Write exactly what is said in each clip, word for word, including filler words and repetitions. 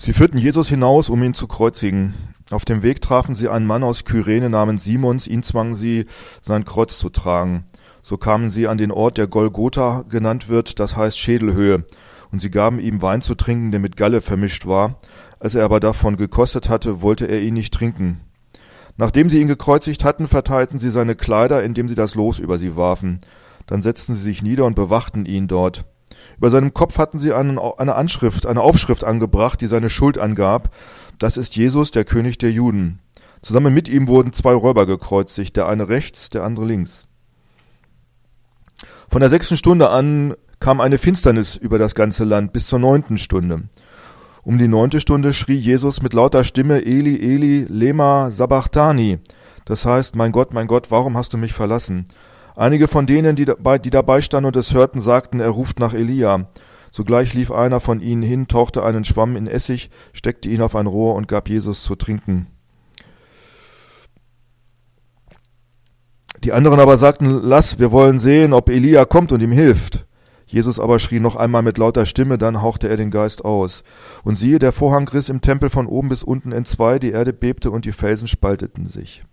Sie führten Jesus hinaus, um ihn zu kreuzigen. Auf dem Weg trafen sie einen Mann aus Kyrene namens Simons, ihn zwangen sie, sein Kreuz zu tragen. So kamen sie an den Ort, der Golgotha genannt wird, das heißt Schädelhöhe, und sie gaben ihm Wein zu trinken, der mit Galle vermischt war. Als er aber davon gekostet hatte, wollte er ihn nicht trinken. Nachdem sie ihn gekreuzigt hatten, verteilten sie seine Kleider, indem sie das Los über sie warfen. Dann setzten sie sich nieder und bewachten ihn dort. Über seinem Kopf hatten sie einen, eine Anschrift, eine Aufschrift angebracht, die seine Schuld angab. Das ist Jesus, der König der Juden. Zusammen mit ihm wurden zwei Räuber gekreuzigt, der eine rechts, der andere links. Von der sechsten Stunde an kam eine Finsternis über das ganze Land bis zur neunten Stunde. Um die neunte Stunde schrie Jesus mit lauter Stimme, Eli, Eli, lema sabachthani. Das heißt, mein Gott, mein Gott, warum hast du mich verlassen? Einige von denen, die dabei, die dabei standen und es hörten, sagten, er ruft nach Elia. Sogleich lief einer von ihnen hin, tauchte einen Schwamm in Essig, steckte ihn auf ein Rohr und gab Jesus zu trinken. Die anderen aber sagten, lass, wir wollen sehen, ob Elia kommt und ihm hilft. Jesus aber schrie noch einmal mit lauter Stimme, dann hauchte er den Geist aus. Und siehe, der Vorhang riss im Tempel von oben bis unten entzwei, die Erde bebte und die Felsen spalteten sich.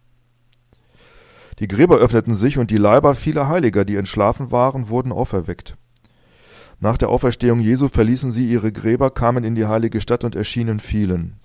Die Gräber öffneten sich und die Leiber vieler Heiliger, die entschlafen waren, wurden auferweckt. Nach der Auferstehung Jesu verließen sie ihre Gräber, kamen in die heilige Stadt und erschienen vielen.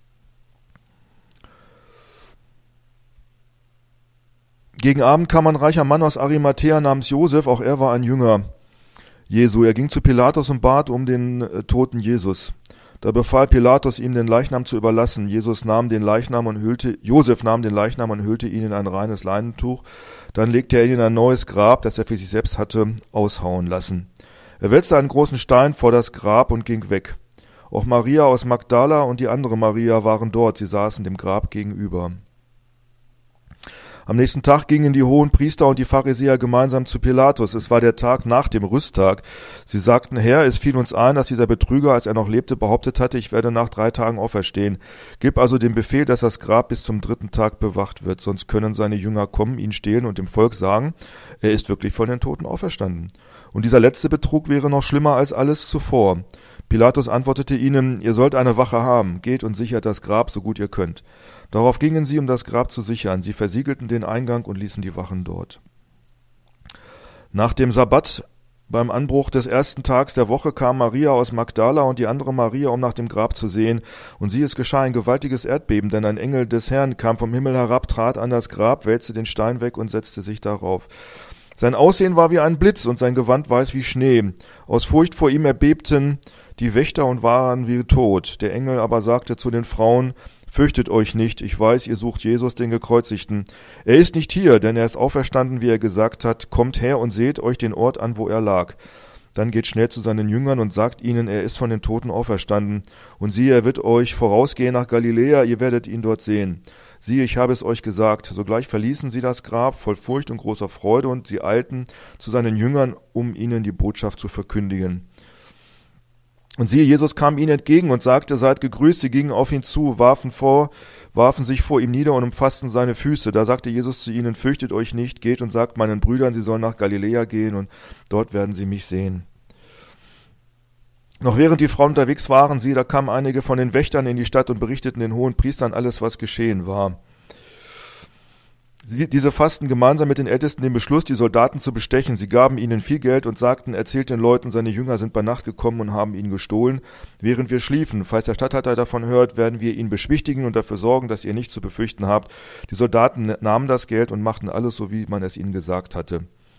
Gegen Abend kam ein reicher Mann aus Arimathäa namens Josef, auch er war ein Jünger Jesu. Er ging zu Pilatus und bat um den äh, toten Jesus. Da befahl Pilatus, ihm den Leichnam zu überlassen. Jesus nahm den Leichnam und hüllte, Josef nahm den Leichnam und hüllte ihn in ein reines Leinentuch. Dann legte er ihn in ein neues Grab, das er für sich selbst hatte aushauen lassen. Er wälzte einen großen Stein vor das Grab und ging weg. Auch Maria aus Magdala und die andere Maria waren dort. Sie saßen dem Grab gegenüber. Am nächsten Tag gingen die Hohenpriester und die Pharisäer gemeinsam zu Pilatus. Es war der Tag nach dem Rüsttag. Sie sagten, Herr, es fiel uns ein, dass dieser Betrüger, als er noch lebte, behauptet hatte, ich werde nach drei Tagen auferstehen. Gib also den Befehl, dass das Grab bis zum dritten Tag bewacht wird, sonst können seine Jünger kommen, ihn stehlen und dem Volk sagen, er ist wirklich von den Toten auferstanden. Und dieser letzte Betrug wäre noch schlimmer als alles zuvor. Pilatus antwortete ihnen, ihr sollt eine Wache haben, geht und sichert das Grab, so gut ihr könnt. Darauf gingen sie, um das Grab zu sichern. Sie versiegelten den Eingang und ließen die Wachen dort. Nach dem Sabbat, beim Anbruch des ersten Tags der Woche, kam Maria aus Magdala und die andere Maria, um nach dem Grab zu sehen. Und sieh, es geschah ein gewaltiges Erdbeben, denn ein Engel des Herrn kam vom Himmel herab, trat an das Grab, wälzte den Stein weg und setzte sich darauf. Sein Aussehen war wie ein Blitz und sein Gewand weiß wie Schnee. Aus Furcht vor ihm erbebten die Wächter und waren wie tot. Der Engel aber sagte zu den Frauen, fürchtet euch nicht, ich weiß, ihr sucht Jesus, den Gekreuzigten. Er ist nicht hier, denn er ist auferstanden, wie er gesagt hat. Kommt her und seht euch den Ort an, wo er lag. Dann geht schnell zu seinen Jüngern und sagt ihnen, er ist von den Toten auferstanden. Und siehe, er wird euch vorausgehen nach Galiläa, ihr werdet ihn dort sehen. Siehe, ich habe es euch gesagt. Sogleich verließen sie das Grab voll Furcht und großer Freude und sie eilten zu seinen Jüngern, um ihnen die Botschaft zu verkündigen. Und siehe, Jesus kam ihnen entgegen und sagte, seid gegrüßt. Sie gingen auf ihn zu, warfen vor, warfen sich vor ihm nieder und umfassten seine Füße. Da sagte Jesus zu ihnen, fürchtet euch nicht, geht und sagt meinen Brüdern, sie sollen nach Galiläa gehen und dort werden sie mich sehen. Noch während die Frauen unterwegs waren, siehe, da kamen einige von den Wächtern in die Stadt und berichteten den Hohenpriestern alles, was geschehen war. Sie, diese fassten gemeinsam mit den Ältesten den Beschluss, die Soldaten zu bestechen. Sie gaben ihnen viel Geld und sagten, erzählt den Leuten, seine Jünger sind bei Nacht gekommen und haben ihn gestohlen, während wir schliefen. Falls der Statthalter davon hört, werden wir ihn beschwichtigen und dafür sorgen, dass ihr nichts zu befürchten habt. Die Soldaten nahmen das Geld und machten alles so, wie man es ihnen gesagt hatte.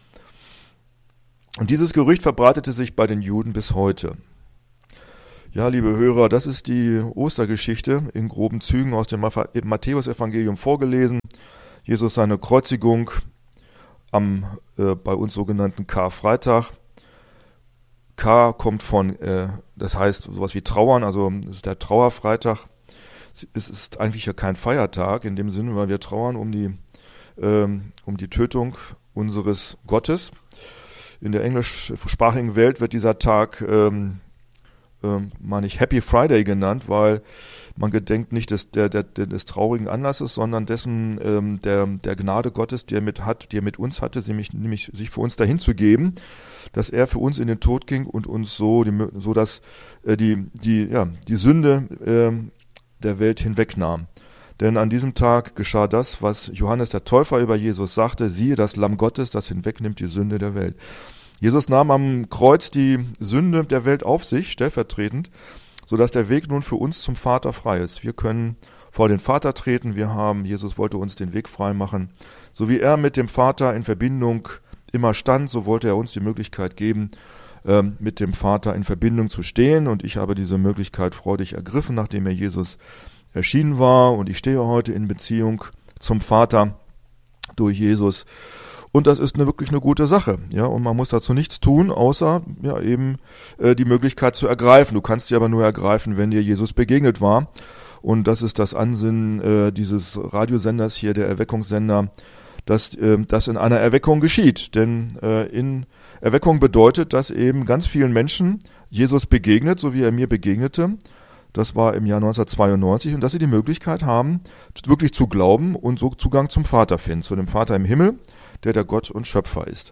Und dieses Gerücht verbreitete sich bei den Juden bis heute. Ja, liebe Hörer, das ist die Ostergeschichte in groben Zügen aus dem Matthäusevangelium vorgelesen. Jesus seine Kreuzigung am äh, bei uns sogenannten Karfreitag. K kommt von, äh, das heißt sowas wie Trauern, also es ist der Trauerfreitag. Es ist eigentlich ja kein Feiertag in dem Sinne, weil wir trauern um die, ähm, um die Tötung unseres Gottes. In der englischsprachigen Welt wird dieser Tag ähm, ähm, meine ich, Happy Friday genannt, weil man gedenkt nicht des, der, der, des traurigen Anlasses, sondern dessen ähm, der, der Gnade Gottes, die er mit hat, die er mit uns hatte, nämlich, nämlich sich für uns dahin zu geben, dass er für uns in den Tod ging und uns so, die, so dass äh, die, die, ja, die Sünde äh, der Welt hinwegnahm. Denn an diesem Tag geschah das, was Johannes der Täufer über Jesus sagte: Siehe, das Lamm Gottes, das hinwegnimmt die Sünde der Welt. Jesus nahm am Kreuz die Sünde der Welt auf sich, stellvertretend, sodass der Weg nun für uns zum Vater frei ist. Wir können vor den Vater treten. Wir haben, Jesus wollte uns den Weg frei machen. So wie er mit dem Vater in Verbindung immer stand, so wollte er uns die Möglichkeit geben, ähm, mit dem Vater in Verbindung zu stehen. Und ich habe diese Möglichkeit freudig ergriffen, nachdem er Jesus erschienen war. Und ich stehe heute in Beziehung zum Vater durch Jesus. Und das ist eine, wirklich eine gute Sache, ja, und man muss dazu nichts tun, außer ja eben äh, die Möglichkeit zu ergreifen. Du kannst sie aber nur ergreifen, wenn dir Jesus begegnet war. Und das ist das Ansinnen äh, dieses Radiosenders hier, der Erweckungssender, dass äh, das in einer Erweckung geschieht. Denn äh, in Erweckung bedeutet, dass eben ganz vielen Menschen Jesus begegnet, so wie er mir begegnete. Das war im Jahr neunzehnhundertzweiundneunzig, und dass sie die Möglichkeit haben, wirklich zu glauben und so Zugang zum Vater finden, zu dem Vater im Himmel, der der Gott und Schöpfer ist.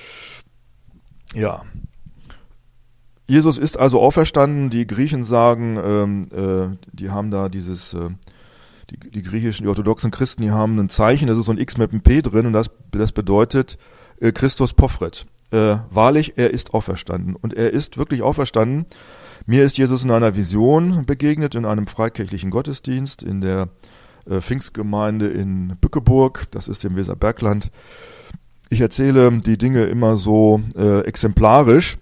Ja. Jesus ist also auferstanden. Die Griechen sagen, ähm, äh, die haben da dieses, äh, die, die griechischen, die orthodoxen Christen, die haben ein Zeichen, das ist so ein X mit einem P drin, und das, das bedeutet äh, Christus Pophret. Äh, wahrlich, er ist auferstanden. Und er ist wirklich auferstanden. Mir ist Jesus in einer Vision begegnet, in einem freikirchlichen Gottesdienst in der äh, Pfingstgemeinde in Bückeburg, das ist im Weserbergland. Ich erzähle die Dinge immer so äh, exemplarisch,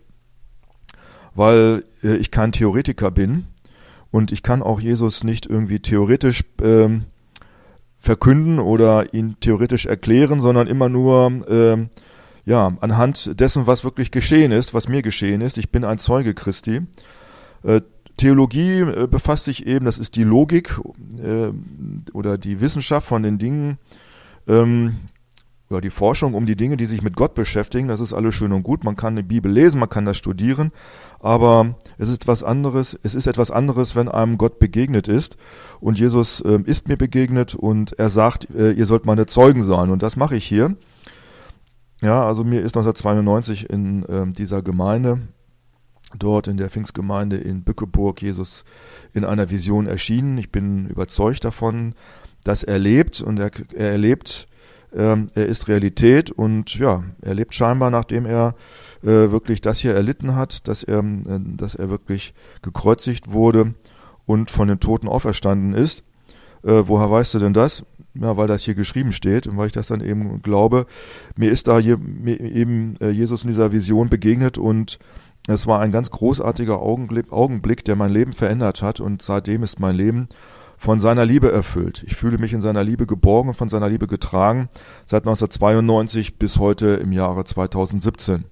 weil äh, ich kein Theoretiker bin und ich kann auch Jesus nicht irgendwie theoretisch äh, verkünden oder ihn theoretisch erklären, sondern immer nur äh, ja anhand dessen, was wirklich geschehen ist, was mir geschehen ist. Ich bin ein Zeuge Christi. Äh, Theologie äh, befasst sich eben, das ist die Logik äh, oder die Wissenschaft von den Dingen, ähm, oder die Forschung um die Dinge, die sich mit Gott beschäftigen. Das ist alles schön und gut. Man kann die Bibel lesen, man kann das studieren, aber es ist etwas anderes. Es ist etwas anderes, wenn einem Gott begegnet ist. Und Jesus äh, ist mir begegnet und er sagt, äh, ihr sollt meine Zeugen sein. Und das mache ich hier. Ja, also mir ist neunzehnhundertzweiundneunzig in äh, dieser Gemeinde, dort in der Pfingstgemeinde in Bückeburg, Jesus in einer Vision erschienen. Ich bin überzeugt davon, dass er lebt, und er, er erlebt, ähm, er ist Realität, und ja, er lebt scheinbar, nachdem er äh, wirklich das hier erlitten hat, dass er, äh, dass er wirklich gekreuzigt wurde und von den Toten auferstanden ist. Äh, woher weißt du denn das? Ja, weil das hier geschrieben steht und weil ich das dann eben glaube. Mir ist da hier, mir eben äh, Jesus in dieser Vision begegnet, und es war ein ganz großartiger Augenblick, Augenblick, der mein Leben verändert hat, und seitdem ist mein Leben von seiner Liebe erfüllt. Ich fühle mich in seiner Liebe geborgen und von seiner Liebe getragen, seit neunzehnhundertzweiundneunzig bis heute im Jahre zweitausendsiebzehn.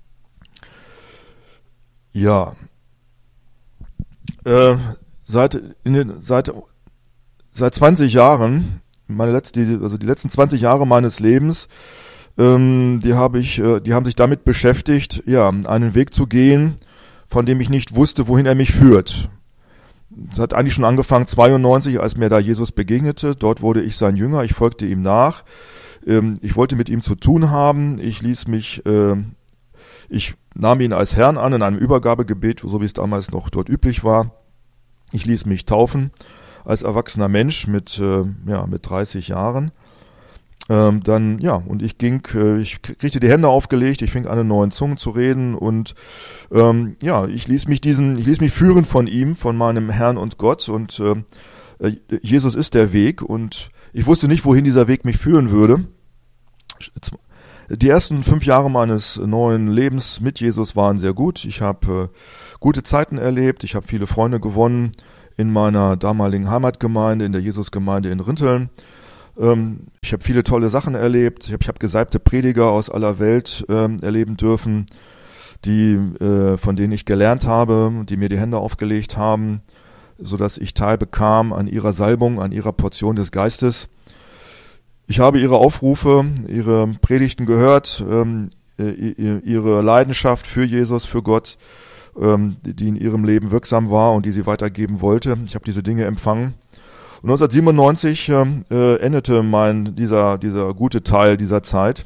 Ja, äh, seit, in den, seit, seit zwanzig Jahren, meine letzte, also die letzten zwanzig Jahre meines Lebens, ähm, die habe ich, äh, die haben sich damit beschäftigt, ja, einen Weg zu gehen, von dem ich nicht wusste, wohin er mich führt. Es hat eigentlich schon angefangen zweiundneunzig, als mir da Jesus begegnete. Dort wurde ich sein Jünger, ich folgte ihm nach. Ähm, ich wollte mit ihm zu tun haben. Ich ließ mich, äh, ich nahm ihn als Herrn an in einem Übergabegebet, so wie es damals noch dort üblich war. Ich ließ mich taufen als erwachsener Mensch mit, äh, ja, mit dreißig Jahren. Ähm, dann, ja, und ich ging, äh, ich kriegte die Hände aufgelegt, ich fing an, in neuen Zungen zu reden, und ähm, ja, ich ließ mich diesen, ich ließ mich führen von ihm, von meinem Herrn und Gott, und äh, Jesus ist der Weg, und ich wusste nicht, wohin dieser Weg mich führen würde. Die ersten fünf Jahre meines neuen Lebens mit Jesus waren sehr gut. Ich habe äh, gute Zeiten erlebt, ich habe viele Freunde gewonnen in meiner damaligen Heimatgemeinde, in der Jesusgemeinde in Rinteln. Ähm, ich habe viele tolle Sachen erlebt. Ich habe ich hab gesalbte Prediger aus aller Welt ähm, erleben dürfen, die äh, von denen ich gelernt habe, die mir die Hände aufgelegt haben, sodass ich Teil bekam an ihrer Salbung, an ihrer Portion des Geistes. Ich habe ihre Aufrufe, ihre Predigten gehört, ähm, ihre Leidenschaft für Jesus, für Gott, ähm, die, die in ihrem Leben wirksam war und die sie weitergeben wollte. Ich habe diese Dinge empfangen. Und neunzehnhundertsiebenundneunzig äh, endete mein dieser dieser gute Teil dieser Zeit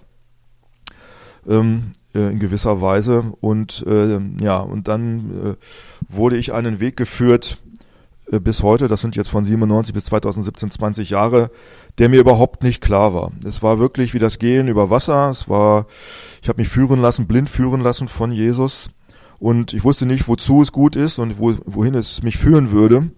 ähm, äh, in gewisser Weise und äh, ja und dann äh, wurde ich einen Weg geführt äh, bis heute. Das sind jetzt von siebenundneunzig bis zweitausendsiebzehn zwanzig Jahre, der mir überhaupt nicht klar war. Es war wirklich wie das Gehen über Wasser. Es war, ich habe mich führen lassen, blind führen lassen von Jesus und ich wusste nicht, wozu es gut ist und wo, wohin es mich führen würde.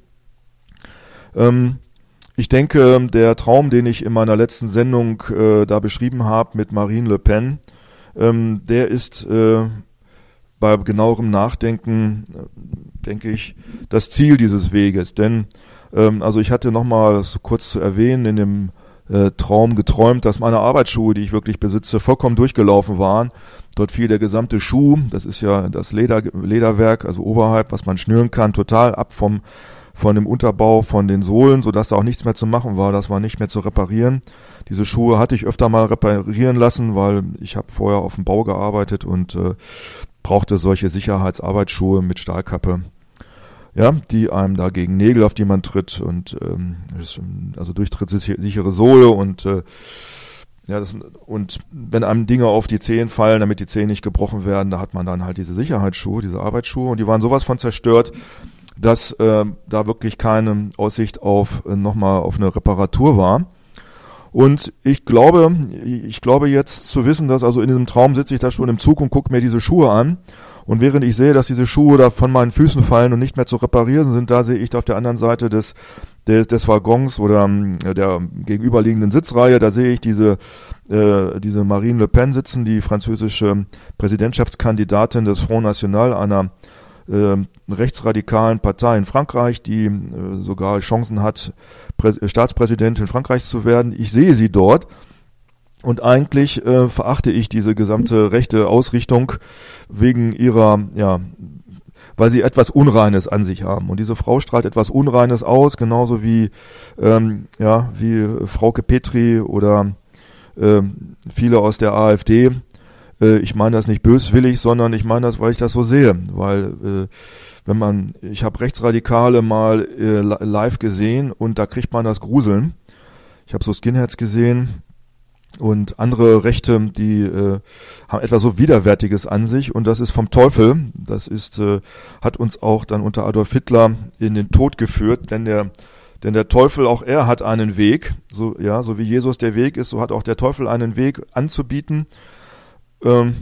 Ähm, Ich denke, der Traum, den ich in meiner letzten Sendung äh, da beschrieben habe mit Marine Le Pen, ähm, der ist äh, bei genauerem Nachdenken, äh, denke ich, das Ziel dieses Weges. Denn, ähm, also ich hatte nochmal so kurz zu erwähnen, in dem äh, Traum geträumt, dass meine Arbeitsschuhe, die ich wirklich besitze, vollkommen durchgelaufen waren. Dort fiel der gesamte Schuh, das ist ja das Leder, Lederwerk, also oberhalb, was man schnüren kann, total ab vom von dem Unterbau, von den Sohlen, sodass da auch nichts mehr zu machen war, das war nicht mehr zu reparieren. Diese Schuhe hatte ich öfter mal reparieren lassen, weil ich habe vorher auf dem Bau gearbeitet und äh, brauchte solche Sicherheitsarbeitsschuhe mit Stahlkappe, ja, die einem da gegen Nägel, auf die man tritt und ähm, also durchtrittssichere Sohle und äh, ja, das, und wenn einem Dinge auf die Zehen fallen, damit die Zehen nicht gebrochen werden, da hat man dann halt diese Sicherheitsschuhe, diese Arbeitsschuhe und die waren sowas von zerstört, dass äh, da wirklich keine Aussicht auf äh, nochmal auf eine Reparatur war. Und ich glaube, ich glaube jetzt zu wissen, dass also in diesem Traum sitze ich da schon im Zug und gucke mir diese Schuhe an. Und während ich sehe, dass diese Schuhe da von meinen Füßen fallen und nicht mehr zu reparieren sind, da sehe ich da auf der anderen Seite des, des, des Waggons oder äh, der gegenüberliegenden Sitzreihe, da sehe ich diese, äh, diese Marine Le Pen sitzen, die französische Präsidentschaftskandidatin des Front National, einer Äh, rechtsradikalen Partei in Frankreich, die äh, sogar Chancen hat, Prä- Staatspräsidentin Frankreichs zu werden. Ich sehe sie dort und eigentlich äh, verachte ich diese gesamte rechte Ausrichtung wegen ihrer, ja, weil sie etwas Unreines an sich haben. Und diese Frau strahlt etwas Unreines aus, genauso wie, ähm, ja, wie Frauke Petry oder äh, viele aus der AfD. Ich meine das nicht böswillig, sondern ich meine das, weil ich das so sehe. Weil äh, wenn man, ich habe Rechtsradikale mal äh, live gesehen und da kriegt man das Gruseln. Ich habe so Skinheads gesehen und andere Rechte, die äh, haben etwas so Widerwärtiges an sich und das ist vom Teufel. Das ist, äh, hat uns auch dann unter Adolf Hitler in den Tod geführt, denn der Denn der Teufel, auch er hat einen Weg, so ja, so wie Jesus der Weg ist, so hat auch der Teufel einen Weg anzubieten. Ähm,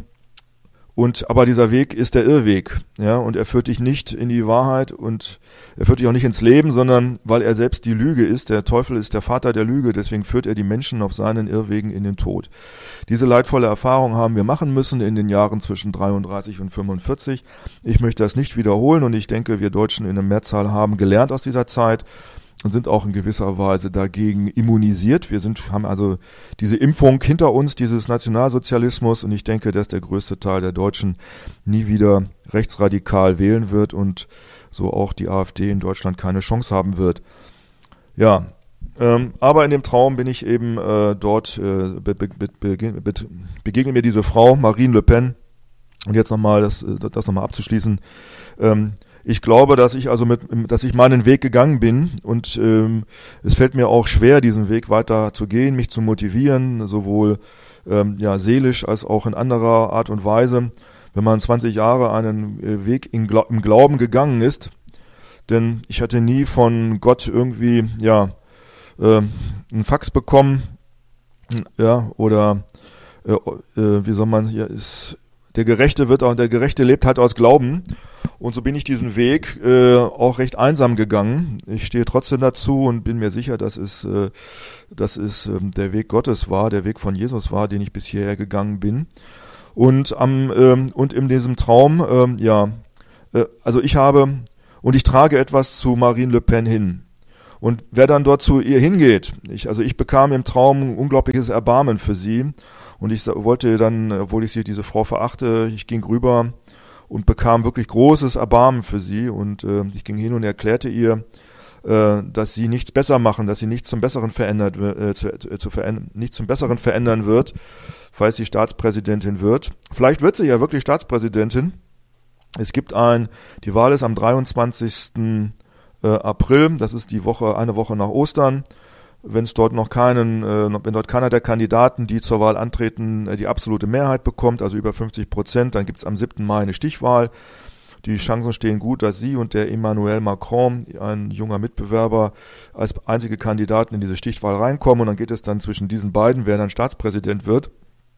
und aber dieser Weg ist der Irrweg, ja, und er führt dich nicht in die Wahrheit und er führt dich auch nicht ins Leben, sondern weil er selbst die Lüge ist, der Teufel ist der Vater der Lüge, deswegen führt er die Menschen auf seinen Irrwegen in den Tod. Diese leidvolle Erfahrung haben wir machen müssen in den Jahren zwischen dreiunddreißig und fünfundvierzig. Ich möchte das nicht wiederholen und ich denke, wir Deutschen in der Mehrzahl haben gelernt aus dieser Zeit und sind auch in gewisser Weise dagegen immunisiert. Wir sind, haben also diese Impfung hinter uns, dieses Nationalsozialismus, und ich denke, dass der größte Teil der Deutschen nie wieder rechtsradikal wählen wird und so auch die AfD in Deutschland keine Chance haben wird. Ja, ähm, aber in dem Traum bin ich eben äh, dort, äh, be, be, be, be, begegnet mir diese Frau, Marine Le Pen, und jetzt nochmal, das, das nochmal abzuschließen, ähm, ich glaube, dass ich also mit, dass ich meinen Weg gegangen bin und ähm, es fällt mir auch schwer, diesen Weg weiter zu gehen, mich zu motivieren, sowohl ähm, ja seelisch als auch in anderer Art und Weise, wenn man zwanzig Jahre einen äh, Weg in Gla- im Glauben gegangen ist, denn ich hatte nie von Gott irgendwie ja äh, einen Fax bekommen, ja oder äh, äh, wie soll man hier ist der Gerechte wird auch der Gerechte lebt halt aus Glauben. Und so bin ich diesen Weg äh, auch recht einsam gegangen. Ich stehe trotzdem dazu und bin mir sicher, dass es, äh, dass es äh, der Weg Gottes war, der Weg von Jesus war, den ich bis hierher gegangen bin. Und am ähm, und in diesem Traum, ähm, ja, äh, also ich habe und ich trage etwas zu Marine Le Pen hin. Und wer dann dort zu ihr hingeht, ich, also ich bekam im Traum ein unglaubliches Erbarmen für sie. Und ich wollte dann, obwohl ich sie, diese Frau verachte, ich ging rüber und bekam wirklich großes Erbarmen für sie und äh, ich ging hin und erklärte ihr, äh, dass sie nichts besser machen, dass sie nichts zum Besseren verändert äh, zu, äh, zu verändern, nichts zum Besseren verändern wird, falls sie Staatspräsidentin wird. Vielleicht wird sie ja wirklich Staatspräsidentin, Es gibt ein, die Wahl ist am dreiundzwanzigsten April, das ist die Woche, eine Woche nach Ostern. Wenn es dort noch keinen, äh, wenn dort keiner der Kandidaten, die zur Wahl antreten, äh, die absolute Mehrheit bekommt, also über fünfzig Prozent, dann gibt es am siebten Mai eine Stichwahl. Die Chancen stehen gut, dass sie und der Emmanuel Macron, ein junger Mitbewerber, als einzige Kandidaten in diese Stichwahl reinkommen. Und dann geht es dann zwischen diesen beiden, wer dann Staatspräsident wird.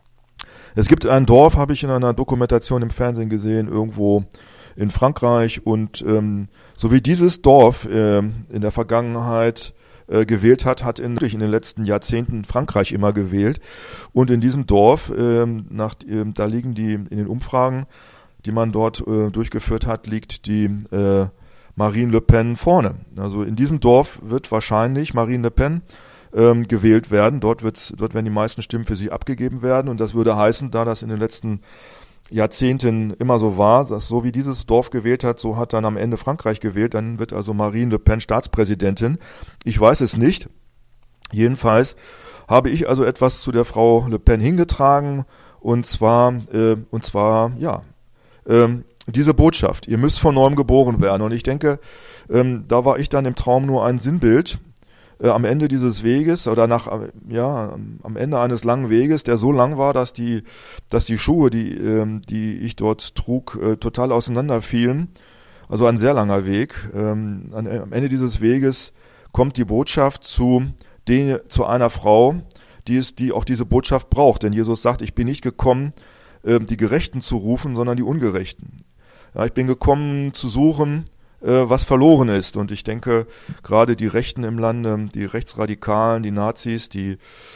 Es gibt ein Dorf, habe ich in einer Dokumentation im Fernsehen gesehen, irgendwo in Frankreich. Und ähm, so wie dieses Dorf äh, in der Vergangenheit äh, gewählt hat, hat in, in den letzten Jahrzehnten Frankreich immer gewählt. Und in diesem Dorf, äh, nach, äh, da liegen die in den Umfragen, die man dort äh, durchgeführt hat, liegt die äh, Marine Le Pen vorne. Also in diesem Dorf wird wahrscheinlich Marine Le Pen ähm, gewählt werden. Dort, wird's, dort werden die meisten Stimmen für sie abgegeben werden. Und das würde heißen, da das in den letzten Jahrzehnten immer so war, dass so wie dieses Dorf gewählt hat, so hat dann am Ende Frankreich gewählt. Dann wird also Marine Le Pen Staatspräsidentin. Ich weiß es nicht. Jedenfalls habe ich also etwas zu der Frau Le Pen hingetragen. Und zwar, äh, und zwar, ja, ähm, diese Botschaft. Ihr müsst von neuem geboren werden. Und ich denke, ähm, da war ich dann im Traum nur ein Sinnbild. Äh, am Ende dieses Weges oder nach, ja, am Ende eines langen Weges, der so lang war, dass die, dass die Schuhe, die, ähm, die ich dort trug, äh, total auseinanderfielen. Also ein sehr langer Weg. Ähm, an, am Ende dieses Weges kommt die Botschaft zu, den, zu einer Frau, die es, die auch diese Botschaft braucht. Denn Jesus sagt, ich bin nicht gekommen, äh, die Gerechten zu rufen, sondern die Ungerechten. Ja, ich bin gekommen zu suchen, was verloren ist. Und ich denke, gerade die Rechten im Lande, die Rechtsradikalen, die Nazis, die,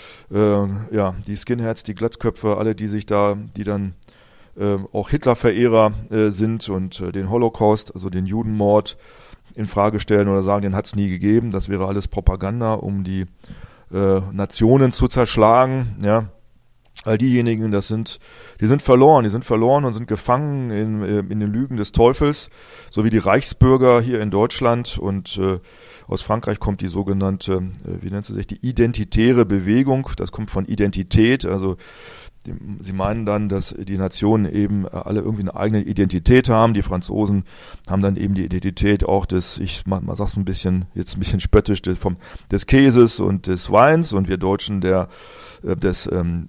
äh, ja, die Skinheads, die Glatzköpfe, alle, die sich da, die dann äh, auch Hitler-Verehrer äh, sind und äh, den Holocaust, also den Judenmord, in Frage stellen oder sagen, den hat es nie gegeben. Das wäre alles Propaganda, um die äh, Nationen zu zerschlagen, ja. All diejenigen, das sind, die sind verloren, die sind verloren und sind gefangen in, in den Lügen des Teufels, so wie die Reichsbürger hier in Deutschland. Und äh, aus Frankreich kommt die sogenannte, äh, wie nennt sie sich, die identitäre Bewegung. Das kommt von Identität, also die, sie meinen dann, dass die Nationen eben alle irgendwie eine eigene Identität haben. Die Franzosen haben dann eben die Identität auch des, ich mach, mal sag's ein bisschen, jetzt ein bisschen spöttisch, des, vom, des Käses und des Weins, und wir Deutschen der des, ähm,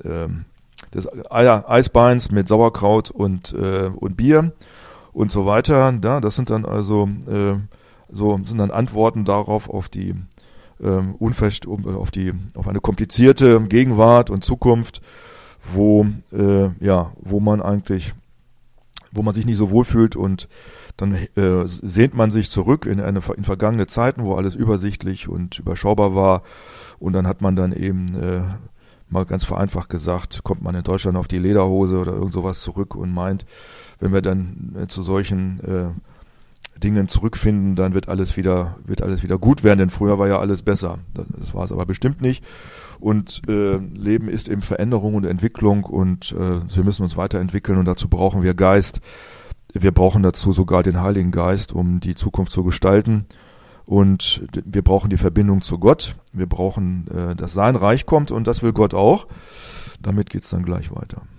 des Eisbeins mit Sauerkraut und, äh, und Bier und so weiter. Ja, das sind dann also äh, so sind dann Antworten darauf auf die ähm, Unverst- auf die auf eine komplizierte Gegenwart und Zukunft, wo äh, ja wo man eigentlich wo man sich nicht so wohlfühlt, und dann äh, sehnt man sich zurück in eine in vergangene Zeiten, wo alles übersichtlich und überschaubar war, und dann hat man dann eben äh, mal ganz vereinfacht gesagt, kommt man in Deutschland auf die Lederhose oder irgend sowas zurück und meint, wenn wir dann äh, zu solchen äh, Dingen zurückfinden, dann wird alles wieder wird alles wieder gut werden, denn früher war ja alles besser. Das, das war es aber bestimmt nicht. Und äh, Leben ist eben Veränderung und Entwicklung, und äh, wir müssen uns weiterentwickeln, und dazu brauchen wir Geist. Wir brauchen dazu sogar den Heiligen Geist, um die Zukunft zu gestalten. Und wir brauchen die Verbindung zu Gott. Wir brauchen, äh, dass sein Reich kommt, und das will Gott auch. Damit geht's dann gleich weiter.